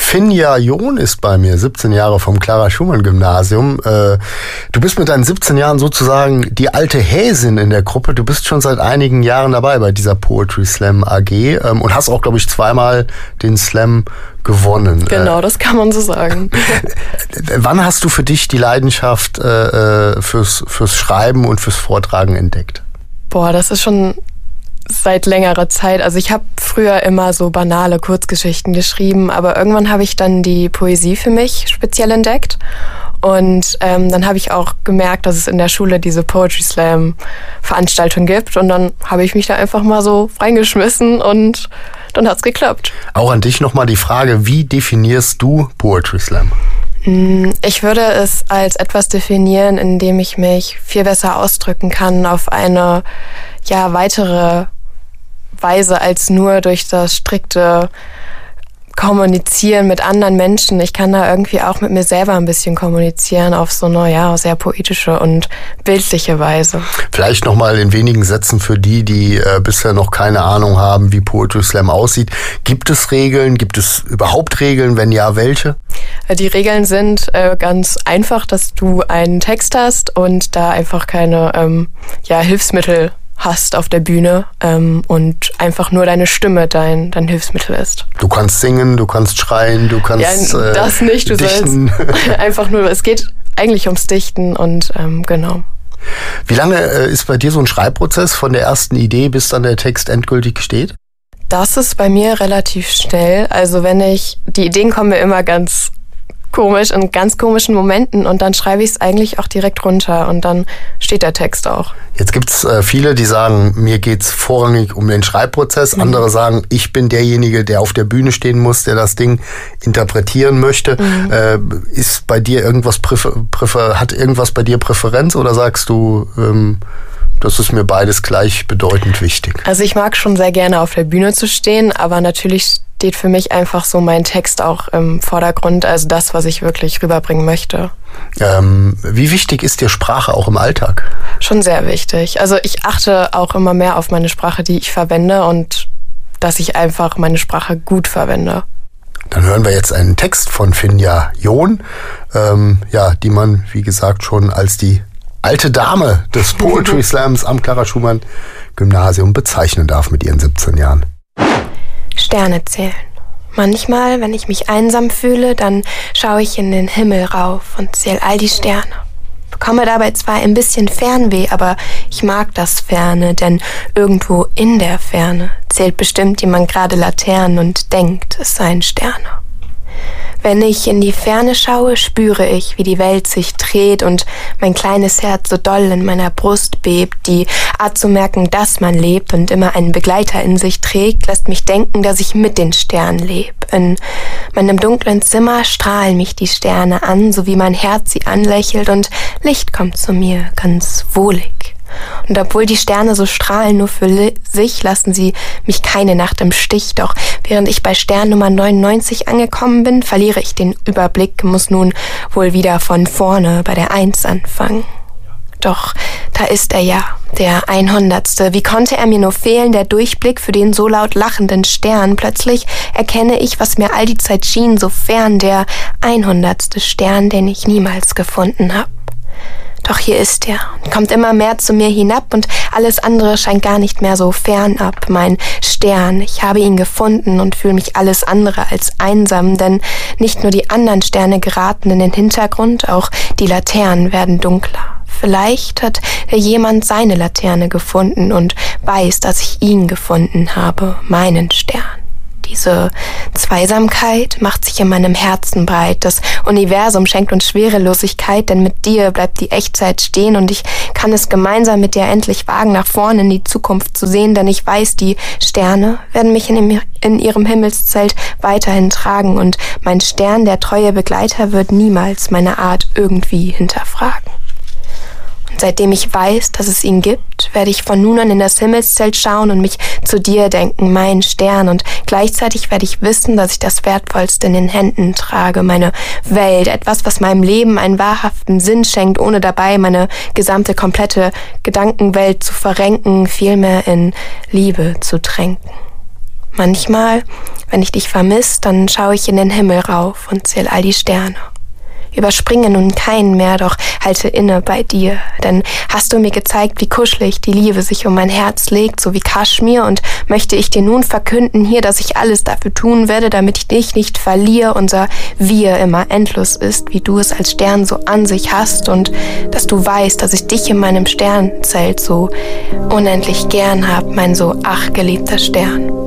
Finja John ist bei mir, 17 Jahre vom Clara-Schumann-Gymnasium. Du bist mit deinen 17 Jahren sozusagen die alte Häsin in der Gruppe. Du bist schon seit einigen Jahren dabei bei dieser Poetry Slam AG und hast auch, glaube ich, zweimal den Slam gewonnen. Genau, das kann man so sagen. Wann hast du für dich die Leidenschaft fürs Schreiben und fürs Vortragen entdeckt? Boah, das ist schon seit längerer Zeit. Also ich habe früher immer so banale Kurzgeschichten geschrieben, aber irgendwann habe ich dann die Poesie für mich speziell entdeckt. Und dann habe ich auch gemerkt, dass es in der Schule diese Poetry Slam Veranstaltung gibt. Und dann habe ich mich da einfach mal so reingeschmissen und dann hat's geklappt. Auch an dich nochmal die Frage, wie definierst du Poetry Slam? Ich würde es als etwas definieren, in dem ich mich viel besser ausdrücken kann auf eine weitere Weise als nur durch das strikte Kommunizieren mit anderen Menschen. Ich kann da irgendwie auch mit mir selber ein bisschen kommunizieren auf so eine sehr poetische und bildliche Weise. Vielleicht nochmal in wenigen Sätzen für die bisher noch keine Ahnung haben, wie Poetry Slam aussieht. Gibt es Regeln? Gibt es überhaupt Regeln? Wenn ja, welche? Die Regeln sind ganz einfach, dass du einen Text hast und da einfach keine Hilfsmittel hast auf der Bühne und einfach nur deine Stimme dein Hilfsmittel ist. Du kannst singen, du kannst schreien, du kannst das nicht, du dichten. Sollst einfach nur, es geht eigentlich ums Dichten und genau. Wie lange ist bei dir so ein Schreibprozess von der ersten Idee, bis dann der Text endgültig steht? Das ist bei mir relativ schnell. Also die Ideen kommen mir immer ganz komisch, in ganz komischen Momenten und dann schreibe ich es eigentlich auch direkt runter und dann steht der Text auch. Jetzt gibt's viele, die sagen, mir geht's vorrangig um den Schreibprozess. Andere sagen, ich bin derjenige, der auf der Bühne stehen muss, der das Ding interpretieren möchte. Ist bei dir irgendwas hat irgendwas bei dir Präferenz oder sagst du, das ist mir beides gleichbedeutend wichtig? Also ich mag schon sehr gerne auf der Bühne zu stehen, aber natürlich steht für mich einfach so mein Text auch im Vordergrund, also das, was ich wirklich rüberbringen möchte. Wie wichtig ist dir Sprache auch im Alltag? Schon sehr wichtig. Also ich achte auch immer mehr auf meine Sprache, die ich verwende und dass ich einfach meine Sprache gut verwende. Dann hören wir jetzt einen Text von Finja John, die man, wie gesagt, schon als die alte Dame des Poetry Slams am Clara-Schumann-Gymnasium bezeichnen darf mit ihren 17 Jahren. Sterne zählen. Manchmal, wenn ich mich einsam fühle, dann schaue ich in den Himmel rauf und zähle all die Sterne. Bekomme dabei zwar ein bisschen Fernweh, aber ich mag das Ferne, denn irgendwo in der Ferne zählt bestimmt jemand gerade Laternen und denkt, es seien Sterne. Wenn ich in die Ferne schaue, spüre ich, wie die Welt sich dreht und mein kleines Herz so doll in meiner Brust bebt. Die Art zu merken, dass man lebt und immer einen Begleiter in sich trägt, lässt mich denken, dass ich mit den Sternen lebe. In meinem dunklen Zimmer strahlen mich die Sterne an, so wie mein Herz sie anlächelt und Licht kommt zu mir, ganz wohlig. Und obwohl die Sterne so strahlen nur für sich, lassen sie mich keine Nacht im Stich. Doch während ich bei Stern Nummer 99 angekommen bin, verliere ich den Überblick, muss nun wohl wieder von vorne bei der 1 anfangen. Doch da ist er ja, der 100. Wie konnte er mir nur fehlen, der Durchblick für den so laut lachenden Stern? Plötzlich erkenne ich, was mir all die Zeit schien, so fern, der 100. Stern, den ich niemals gefunden habe. Doch hier ist er und kommt immer mehr zu mir hinab und alles andere scheint gar nicht mehr so fernab. Mein Stern, ich habe ihn gefunden und fühle mich alles andere als einsam, denn nicht nur die anderen Sterne geraten in den Hintergrund, auch die Laternen werden dunkler. Vielleicht hat jemand seine Laterne gefunden und weiß, dass ich ihn gefunden habe, meinen Stern. Diese Zweisamkeit macht sich in meinem Herzen breit. Das Universum schenkt uns Schwerelosigkeit, denn mit dir bleibt die Echtzeit stehen und ich kann es gemeinsam mit dir endlich wagen, nach vorne in die Zukunft zu sehen, denn ich weiß, die Sterne werden mich in ihrem Himmelszelt weiterhin tragen und mein Stern, der treue Begleiter, wird niemals meine Art irgendwie hinterfragen. Und seitdem ich weiß, dass es ihn gibt, werde ich von nun an in das Himmelszelt schauen und mich zu dir denken, mein Stern. Und gleichzeitig werde ich wissen, dass ich das Wertvollste in den Händen trage, meine Welt, etwas, was meinem Leben einen wahrhaften Sinn schenkt, ohne dabei meine gesamte, komplette Gedankenwelt zu verrenken, vielmehr in Liebe zu tränken. Manchmal, wenn ich dich vermiss, dann schaue ich in den Himmel rauf und zähl all die Sterne. Überspringe nun keinen mehr, doch halte inne bei dir. Denn hast du mir gezeigt, wie kuschelig die Liebe sich um mein Herz legt, so wie Kaschmir, und möchte ich dir nun verkünden hier, dass ich alles dafür tun werde, damit ich dich nicht verliere, unser Wir immer endlos ist, wie du es als Stern so an sich hast, und dass du weißt, dass ich dich in meinem Sternzelt so unendlich gern hab, mein so ach geliebter Stern.